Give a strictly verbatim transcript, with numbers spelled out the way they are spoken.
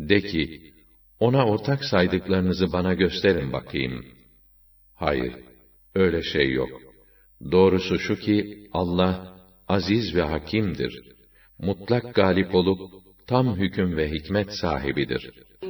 De ki, ona ortak saydıklarınızı bana gösterin bakayım. Hayır, öyle şey yok. Doğrusu şu ki, Allah, aziz ve hakimdir. Mutlak galip olup, tam hüküm ve hikmet sahibidir.